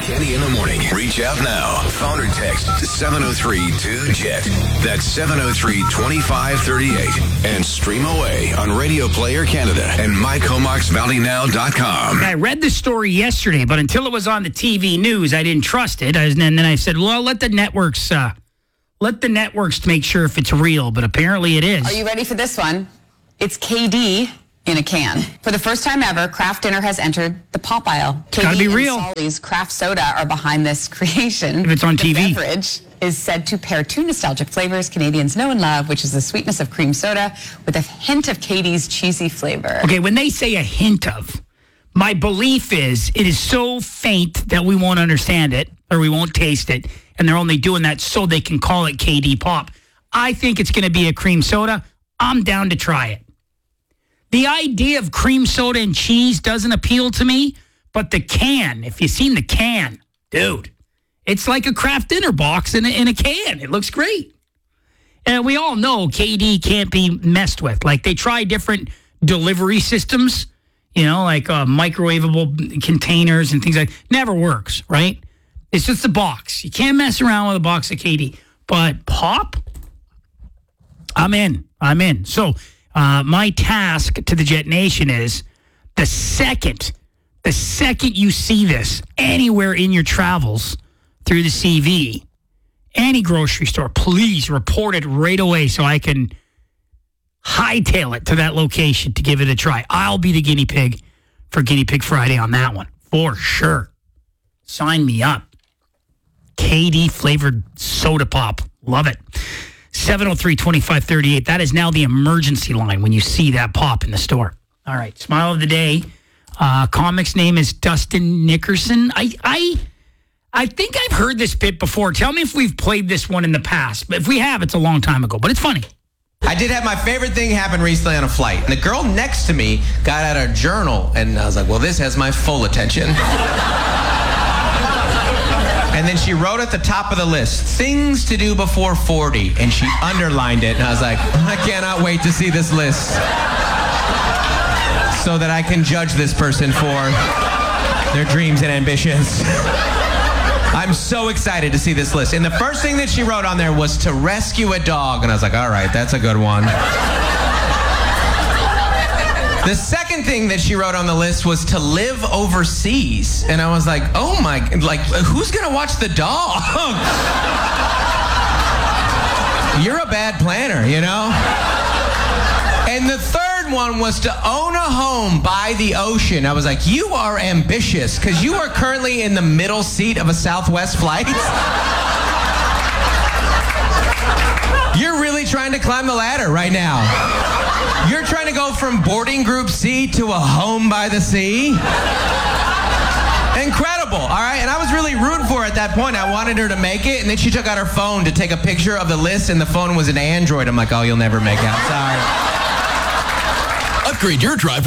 Kenny in the morning. Reach out now. Phone or text 703-2JET. That's 703-2538. And stream away on Radio Player Canada and mycomoxvalleynow.com. I read the story yesterday, but until it was on the TV news, I didn't trust it. And then I said, well, let the networks make sure if it's real. But apparently it is. Are you ready for this one? It's KD in a can. For the first time ever, Kraft Dinner has entered the pop aisle. It's gotta be real. Solly's Kraft Soda are behind this creation. If it's on TV. The beverage is said to pair two nostalgic flavors Canadians know and love, which is the sweetness of cream soda with a hint of KD's cheesy flavor. Okay, when they say a hint of, my belief is it is so faint that we won't understand it or we won't taste it, and they're only doing that so they can call it KD Pop. I think it's going to be a cream soda. I'm down to try it. The idea of cream soda and cheese doesn't appeal to me, but the can, if you've seen the can, dude, it's like a Kraft Dinner box in a can. It looks great. And we all know KD can't be messed with. Like, they try different delivery systems, like microwavable containers and things like that. Never works, right? It's just a box. You can't mess around with a box of KD. But Pop, I'm in. So, my task to the Jet Nation is the second you see this anywhere in your travels through the CV, any grocery store, please report it right away so I can hightail it to that location to give it a try. I'll be the guinea pig for Guinea Pig Friday on that one, for sure. Sign me up. KD flavored soda pop. Love it. 703-2538. That is now the emergency line when you see that pop in the store. All right. Smile of the day. Comic's name is Dustin Nickerson. I think I've heard this bit before. Tell me if we've played this one in the past. But if we have, it's a long time ago. But it's funny. I did have my favorite thing happen recently on a flight. And the girl next to me got out a journal. And I was like, well, this has my full attention. And then she wrote at the top of the list, things to do before 40. And she underlined it. And I was like, I cannot wait to see this list so that I can judge this person for their dreams and ambitions. I'm so excited to see this list. And the first thing that she wrote on there was to rescue a dog. And I was like, all right, that's a good one. The second thing that she wrote on the list was to live overseas. And I was like, oh my, who's going to watch the dog? You're a bad planner, And the third one was to own a home by the ocean. I was like, you are ambitious because you are currently in the middle seat of a Southwest flight. You're really trying to climb the ladder right now. You're trying to go from boarding group C to a home by the sea. Incredible, all right? And I was really rooting for her at that point. I wanted her to make it, and then she took out her phone to take a picture of the list, and the phone was an Android. I'm like, oh, you'll never make it. Sorry. Upgrade your drive